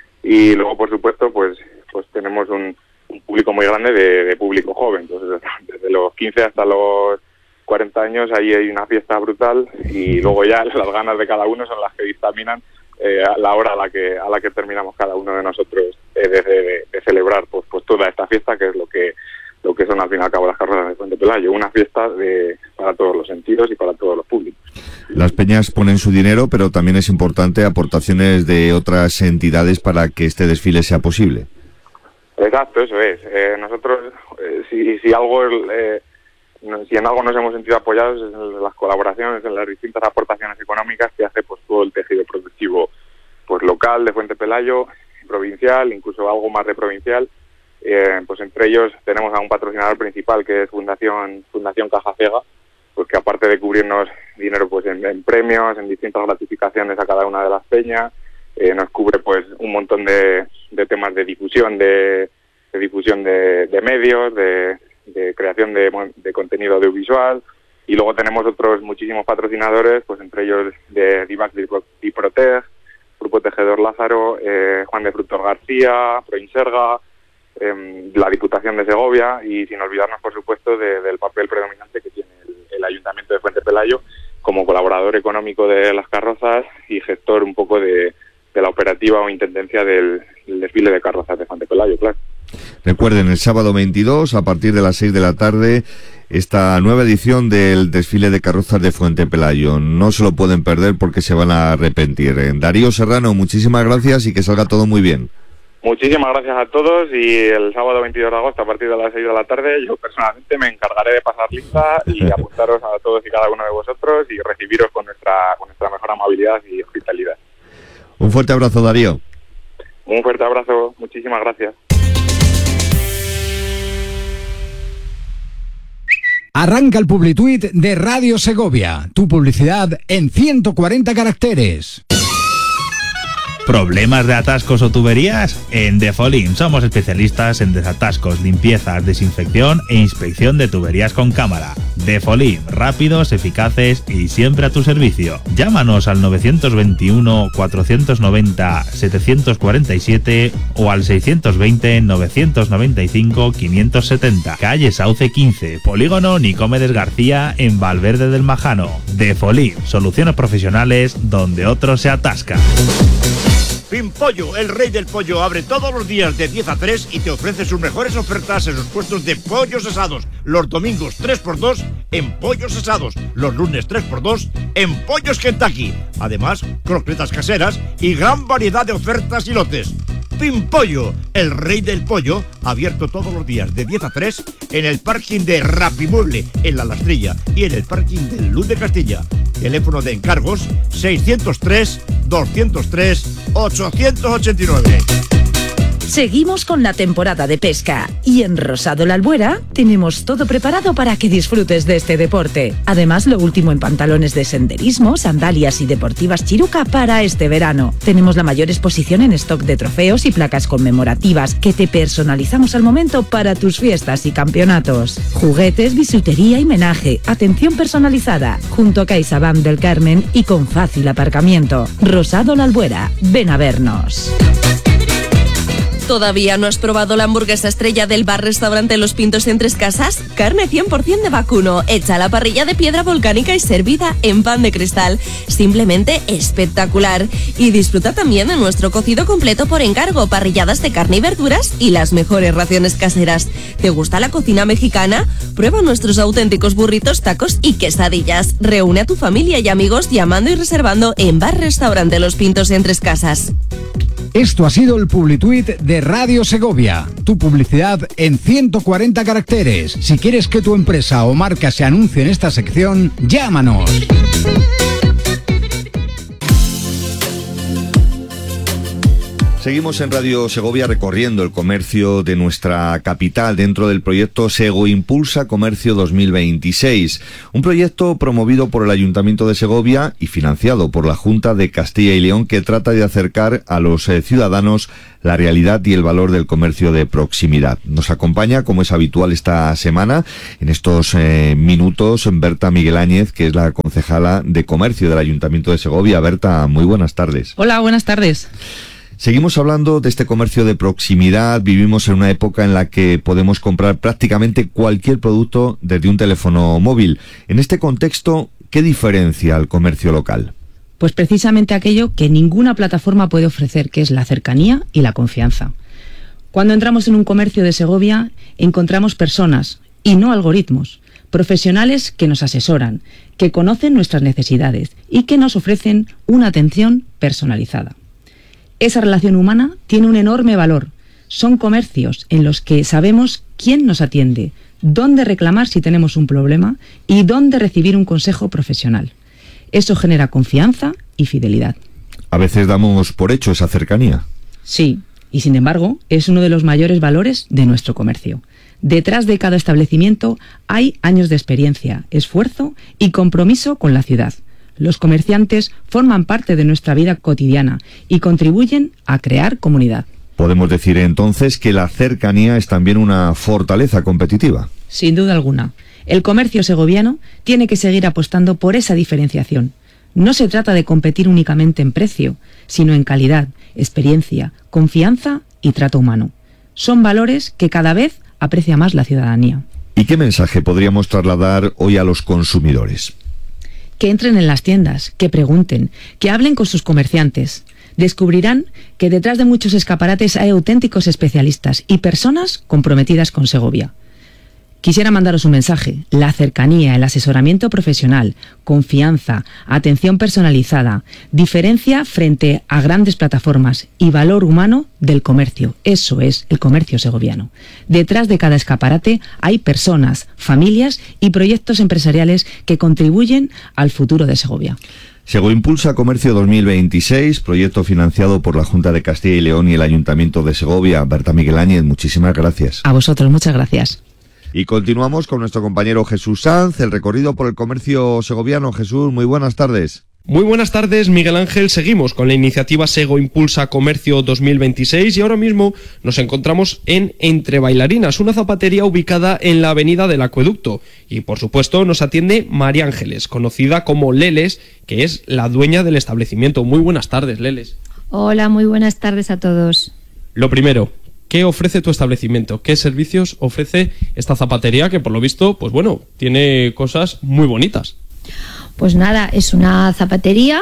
Y luego, por supuesto, pues pues tenemos un, un público muy grande de, de público joven. Entonces, desde los quince hasta los cuarenta años, ahí hay una fiesta brutal, y luego ya las ganas de cada uno son las que dictaminan eh, a la hora a la que a la que terminamos cada uno de nosotros eh, de, de, de celebrar pues pues toda esta fiesta, que es lo que lo que son al fin y al cabo las carrozas de Fuente Pelayo, una fiesta de, para todos los sentidos y para todos los públicos. Las peñas ponen su dinero, pero también es importante aportaciones de otras entidades para que este desfile sea posible. Exacto, eso es. Eh, nosotros, eh, si, si algo, eh, si en algo nos hemos sentido apoyados es en las colaboraciones, en las distintas aportaciones económicas que hace pues todo el tejido productivo pues local de Fuente Pelayo, provincial, incluso algo más de provincial. Eh, pues entre ellos tenemos a un patrocinador principal que es Fundación Fundación Caja Cega, pues que aparte de cubrirnos dinero pues en, en premios, en distintas gratificaciones a cada una de las peñas, eh, nos cubre pues un montón de, de temas de difusión, de, de difusión de, de medios, de, de creación de, de contenido audiovisual. Y luego tenemos otros muchísimos patrocinadores, pues entre ellos de Divac y Proteg, Grupo Tejedor Lázaro, eh, Juan de Frutos García, Proinserga, eh, la Diputación de Segovia, y sin olvidarnos, por supuesto, de, del papel predominante que tiene el, el Ayuntamiento de Fuente Pelayo como colaborador económico de las carrozas y gestor un poco de, de la operativa o intendencia del, del desfile de carrozas de Fuente Pelayo, claro. Recuerden, el sábado veintidós, a partir de las seis de la tarde, esta nueva edición del desfile de carrozas de Fuente Pelayo. No se lo pueden perder porque se van a arrepentir. Darío Serrano, muchísimas gracias y que salga todo muy bien. Muchísimas gracias a todos, y el sábado veintidós de agosto a partir de las seis de la tarde yo personalmente me encargaré de pasar lista y apuntaros a todos y cada uno de vosotros y recibiros con nuestra, con nuestra mejor amabilidad y hospitalidad. Un fuerte abrazo, Darío. Un fuerte abrazo, muchísimas gracias. Arranca el Publituit de Radio Segovia, tu publicidad en ciento cuarenta caracteres. ¿Problemas de atascos o tuberías? En Defolim somos especialistas en desatascos, limpiezas, desinfección e inspección de tuberías con cámara. Defolim, rápidos, eficaces y siempre a tu servicio. Llámanos al nueve dos uno, cuatro nueve cero, siete cuatro siete o al seis dos cero, nueve nueve cinco, cinco siete cero. Calle Sauce quince, Polígono Nicomedes García en Valverde del Majano. Defolim, soluciones profesionales donde otros se atascan. Pimpollo, el rey del pollo, abre todos los días de diez a tres y te ofrece sus mejores ofertas en sus puestos de pollos asados. Los domingos tres por dos en pollos asados. Los lunes tres por dos en pollos Kentucky. Además, croquetas caseras y gran variedad de ofertas y lotes. Pimpollo, el rey del pollo, abierto todos los días de diez a tres en el parking de Rapimueble, en La Lastrilla, y en el parking de Luz de Castilla. Teléfono de encargos seiscientos tres, doscientos tres, ochocientos ochenta y nueve. Seguimos con la temporada de pesca y en Rosado La Albuera tenemos todo preparado para que disfrutes de este deporte. Además, lo último en pantalones de senderismo, sandalias y deportivas Chiruca para este verano. Tenemos la mayor exposición en stock de trofeos y placas conmemorativas que te personalizamos al momento para tus fiestas y campeonatos. Juguetes, bisutería y menaje, atención personalizada, junto a CaixaBank del Carmen y con fácil aparcamiento. Rosado La Albuera, ven a vernos. ¿Todavía no has probado la hamburguesa estrella del bar-restaurante Los Pintos en Tres Casas? Carne cien por ciento de vacuno, hecha a la parrilla de piedra volcánica y servida en pan de cristal. Simplemente espectacular. Y disfruta también de nuestro cocido completo por encargo, parrilladas de carne y verduras y las mejores raciones caseras. ¿Te gusta la cocina mexicana? Prueba nuestros auténticos burritos, tacos y quesadillas. Reúne a tu familia y amigos llamando y reservando en bar-restaurante Los Pintos en Tres Casas. Esto ha sido el Publituit de Radio Segovia. Tu publicidad en ciento cuarenta caracteres. Si quieres que tu empresa o marca se anuncie en esta sección, llámanos. Seguimos en Radio Segovia recorriendo el comercio de nuestra capital dentro del proyecto Sego Impulsa Comercio dos mil veintiséis, un proyecto promovido por el Ayuntamiento de Segovia y financiado por la Junta de Castilla y León, que trata de acercar a los eh, ciudadanos la realidad y el valor del comercio de proximidad. Nos acompaña, como es habitual esta semana, en estos eh, minutos, Berta Miguel Áñez, que es la concejala de Comercio del Ayuntamiento de Segovia. Berta, muy buenas tardes. Hola, buenas tardes. Seguimos hablando de este comercio de proximidad. Vivimos en una época en la que podemos comprar prácticamente cualquier producto desde un teléfono móvil. En este contexto, ¿qué diferencia al comercio local? Pues precisamente aquello que ninguna plataforma puede ofrecer, que es la cercanía y la confianza. Cuando entramos en un comercio de Segovia, encontramos personas, y no algoritmos, profesionales que nos asesoran, que conocen nuestras necesidades y que nos ofrecen una atención personalizada. Esa relación humana tiene un enorme valor. Son comercios en los que sabemos quién nos atiende, dónde reclamar si tenemos un problema y dónde recibir un consejo profesional. Eso genera confianza y fidelidad. A veces damos por hecho esa cercanía. Sí, y sin embargo es uno de los mayores valores de nuestro comercio. Detrás de cada establecimiento hay años de experiencia, esfuerzo y compromiso con la ciudad. Los comerciantes forman parte de nuestra vida cotidiana y contribuyen a crear comunidad. Podemos decir entonces que la cercanía es también una fortaleza competitiva. Sin duda alguna. El comercio segoviano tiene que seguir apostando por esa diferenciación. No se trata de competir únicamente en precio, sino en calidad, experiencia, confianza y trato humano. Son valores que cada vez aprecia más la ciudadanía. ¿Y qué mensaje podríamos trasladar hoy a los consumidores? Que entren en las tiendas, que pregunten, que hablen con sus comerciantes. Descubrirán que detrás de muchos escaparates hay auténticos especialistas y personas comprometidas con Segovia. Quisiera mandaros un mensaje. La cercanía, el asesoramiento profesional, confianza, atención personalizada, diferencia frente a grandes plataformas y valor humano del comercio. Eso es el comercio segoviano. Detrás de cada escaparate hay personas, familias y proyectos empresariales que contribuyen al futuro de Segovia. Sego Impulsa Comercio dos mil veintiséis, proyecto financiado por la Junta de Castilla y León y el Ayuntamiento de Segovia. Berta Miguel Áñez, muchísimas gracias. A vosotros, muchas gracias. Y continuamos con nuestro compañero Jesús Sanz, el recorrido por el comercio segoviano. Jesús, muy buenas tardes. Muy buenas tardes, Miguel Ángel. Seguimos con la iniciativa Sego Impulsa Comercio dos mil veintiséis y ahora mismo nos encontramos en Entre Bailarinas, una zapatería ubicada en la avenida del Acueducto. Y por supuesto nos atiende María Ángeles, conocida como Leles, que es la dueña del establecimiento. Muy buenas tardes, Leles. Hola, muy buenas tardes a todos. Lo primero, ¿qué ofrece tu establecimiento? ¿Qué servicios ofrece esta zapatería que por lo visto, pues bueno, tiene cosas muy bonitas? Pues nada, es una zapatería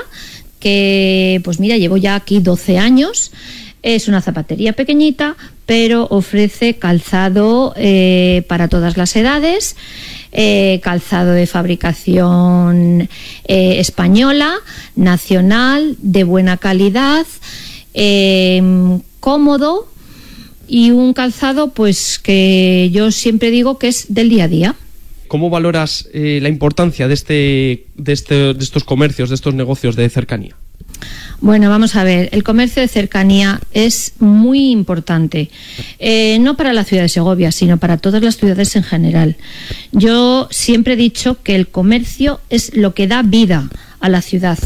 que, pues mira, llevo ya aquí doce años. Es una zapatería pequeñita, pero ofrece calzado eh, para todas las edades, eh, calzado de fabricación eh, española, nacional, de buena calidad, eh, cómodo, y un calzado pues que yo siempre digo que es del día a día. ¿Cómo valoras eh, la importancia de, este, de, este, de estos comercios, de estos negocios de cercanía? Bueno, vamos a ver, el comercio de cercanía es muy importante, eh, no para la ciudad de Segovia, sino para todas las ciudades en general. Yo siempre he dicho que el comercio es lo que da vida a la ciudad.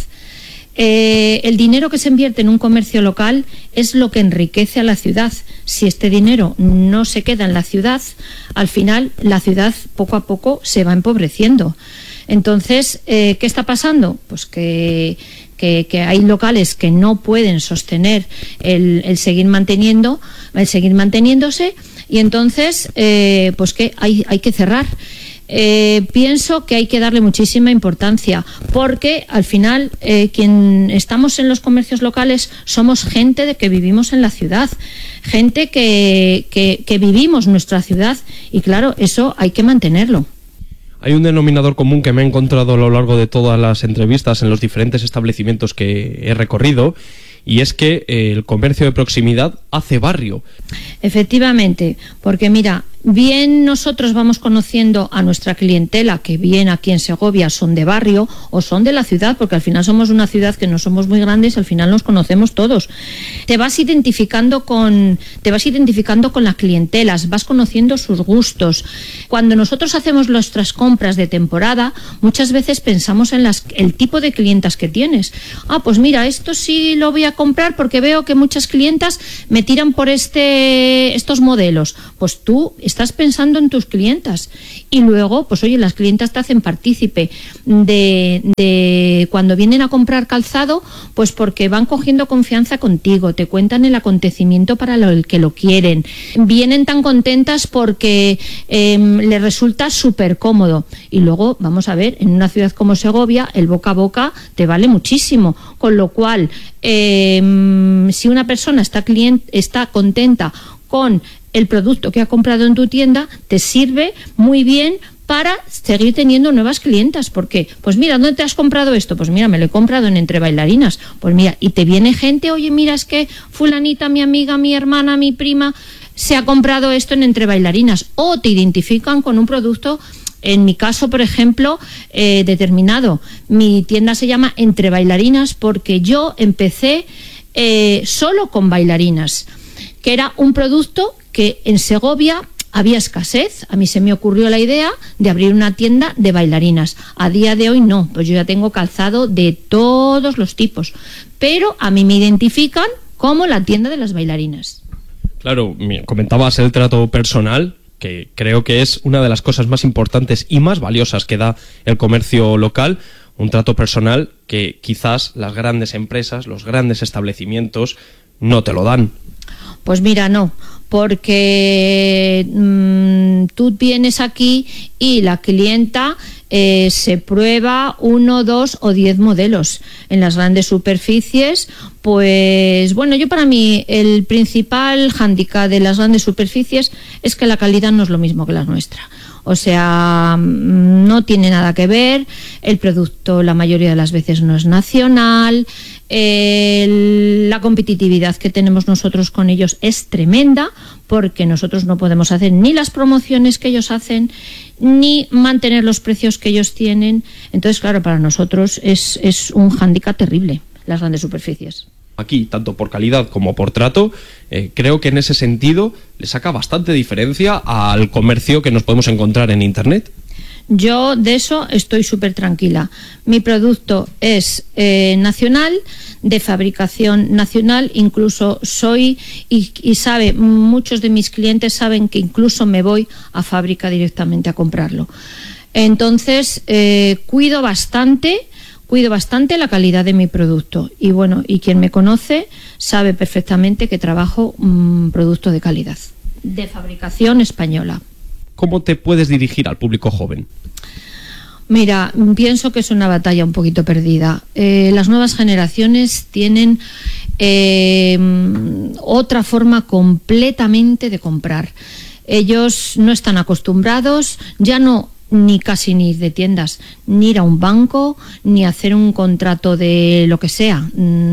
Eh, el dinero que se invierte en un comercio local es lo que enriquece a la ciudad. Si este dinero no se queda en la ciudad, al final la ciudad poco a poco se va empobreciendo. Entonces, eh, ¿qué está pasando? Pues que, que, que hay locales que no pueden sostener el, el seguir manteniendo, el seguir manteniéndose, y entonces, eh, pues que hay, hay que cerrar. Eh, pienso que hay que darle muchísima importancia porque al final eh, quien estamos en los comercios locales somos gente de que vivimos en la ciudad, gente que, que, que vivimos nuestra ciudad, y claro, eso hay que mantenerlo. Hay un denominador común que me he encontrado a lo largo de todas las entrevistas en los diferentes establecimientos que he recorrido, y es que eh, el comercio de proximidad hace barrio. Efectivamente, porque mira, bien nosotros vamos conociendo a nuestra clientela, que bien aquí en Segovia son de barrio o son de la ciudad, porque al final somos una ciudad que no somos muy grandes, al final nos conocemos todos. Te vas identificando con, te vas identificando con las clientelas, vas conociendo sus gustos. Cuando nosotros hacemos nuestras compras de temporada, muchas veces pensamos en las, el tipo de clientas que tienes. Ah, pues mira, esto sí lo voy a comprar porque veo que muchas clientas me tiran por este, estos modelos. Pues tú estás pensando en tus clientas y luego, pues oye, las clientas te hacen partícipe de, de cuando vienen a comprar calzado, pues porque van cogiendo confianza contigo, te cuentan el acontecimiento para lo, el que lo quieren, vienen tan contentas porque eh, les resulta súper cómodo. Y luego, vamos a ver, en una ciudad como Segovia, el boca a boca te vale muchísimo, con lo cual, eh, si una persona está, client, está contenta con el producto que ha comprado en tu tienda, te sirve muy bien para seguir teniendo nuevas clientas. Porque, pues mira, ¿dónde te has comprado esto? Pues mira, me lo he comprado en Entre Bailarinas. Pues mira, y te viene gente, oye, mira, es que fulanita, mi amiga, mi hermana, mi prima, se ha comprado esto en Entre Bailarinas. O te identifican con un producto. En mi caso, por ejemplo, eh, determinado, mi tienda se llama Entre Bailarinas porque yo empecé eh, solo con bailarinas, que era un producto que en Segovia había escasez. A mí se me ocurrió la idea de abrir una tienda de bailarinas. A día de hoy no, pues yo ya tengo calzado de todos los tipos, pero a mí me identifican como la tienda de las bailarinas. Claro, comentabas el trato personal, que creo que es una de las cosas más importantes y más valiosas que da el comercio local, un trato personal que quizás las grandes empresas, los grandes establecimientos no te lo dan. Pues mira, no, porque mmm, tú vienes aquí y la clienta eh, se prueba uno, dos o diez modelos. En las grandes superficies, pues bueno, yo para mí el principal hándicap de las grandes superficies es que la calidad no es lo mismo que la nuestra. O sea, no tiene nada que ver, el producto la mayoría de las veces no es nacional, el, la competitividad que tenemos nosotros con ellos es tremenda porque nosotros no podemos hacer ni las promociones que ellos hacen, ni mantener los precios que ellos tienen. Entonces, claro, para nosotros es, es un hándicap terrible, las grandes superficies. Aquí, tanto por calidad como por trato, eh, creo que en ese sentido le saca bastante diferencia al comercio que nos podemos encontrar en Internet. Yo de eso estoy súper tranquila. Mi producto es eh, nacional, de fabricación nacional, incluso soy, y, y sabe, muchos de mis clientes saben que incluso me voy a fábrica directamente a comprarlo. Entonces, eh, cuido bastante... Cuido bastante la calidad de mi producto y bueno, y quien me conoce sabe perfectamente que trabajo un producto de calidad, de fabricación española. ¿Cómo te puedes dirigir al público joven? Mira, pienso que es una batalla un poquito perdida. Eh, las nuevas generaciones tienen eh, otra forma completamente de comprar. Ellos no están acostumbrados, ya no ni casi ni de tiendas, ni ir a un banco, ni hacer un contrato de lo que sea,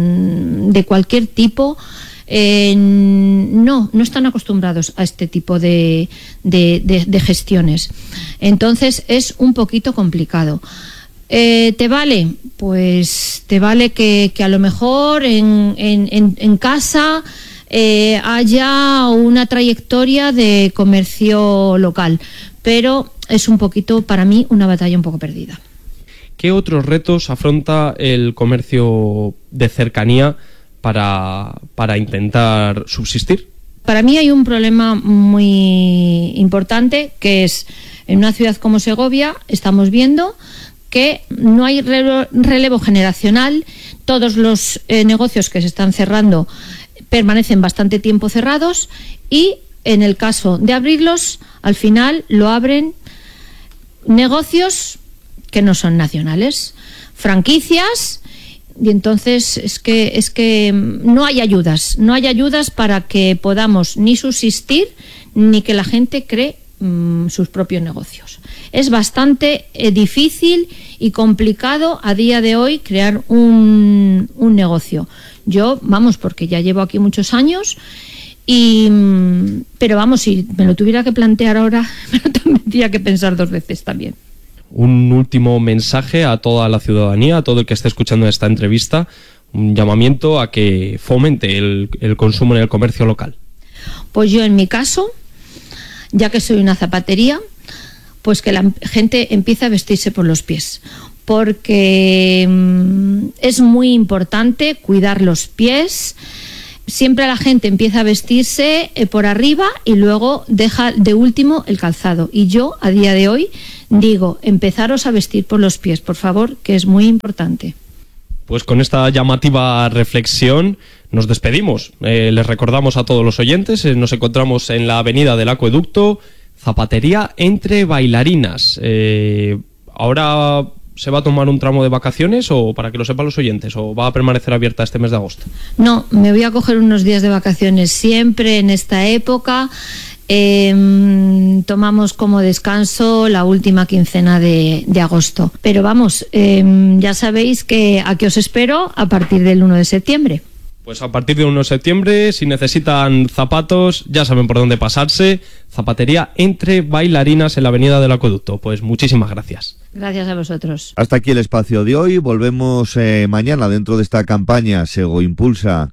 de cualquier tipo. Eh, no, no están acostumbrados a este tipo de, de, de, de gestiones. Entonces es un poquito complicado. Eh, ¿Te vale? Pues te vale que, que a lo mejor en, en, en, en casa eh, haya una trayectoria de comercio local, pero es un poquito, para mí, una batalla un poco perdida. ¿Qué otros retos afronta el comercio de cercanía para, para intentar subsistir? Para mí hay un problema muy importante, que es, en una ciudad como Segovia, estamos viendo que no hay relevo generacional, todos los eh, negocios que se están cerrando permanecen bastante tiempo cerrados y, en el caso de abrirlos, al final lo abren negocios que no son nacionales, franquicias, y entonces es que es que no hay ayudas, no hay ayudas para que podamos ni subsistir ni que la gente cree mmm, sus propios negocios. Es bastante eh, difícil y complicado a día de hoy crear un, un negocio. Yo, vamos, porque ya llevo aquí muchos años, y, pero vamos, si me lo tuviera que plantear ahora, me lo tendría que pensar dos veces también. Un último mensaje a toda la ciudadanía, a todo el que esté escuchando esta entrevista, un llamamiento a que fomente el, el consumo en el comercio local. Pues yo en mi caso, ya que soy una zapatería, pues que la gente empiece a vestirse por los pies, porque mmm, es muy importante cuidar los pies. Siempre la gente empieza a vestirse eh, por arriba y luego deja de último el calzado. Y yo, a día de hoy, digo, empezaros a vestir por los pies, por favor, que es muy importante. Pues con esta llamativa reflexión nos despedimos. Eh, les recordamos a todos los oyentes, eh, nos encontramos en la avenida del Acueducto, Zapatería Entre Bailarinas. Eh, ahora ¿se va a tomar un tramo de vacaciones, o para que lo sepan los oyentes, o va a permanecer abierta este mes de agosto? No, me voy a coger unos días de vacaciones. Siempre en esta época eh, tomamos como descanso la última quincena de, de agosto. Pero vamos, eh, ya sabéis que aquí os espero a partir del uno de septiembre. Pues a partir del uno de septiembre, si necesitan zapatos, ya saben por dónde pasarse. Zapatería Entre Bailarinas en la avenida del Acueducto. Pues muchísimas gracias. Gracias a vosotros. Hasta aquí el espacio de hoy. Volvemos eh, mañana dentro de esta campaña Sego Impulsa.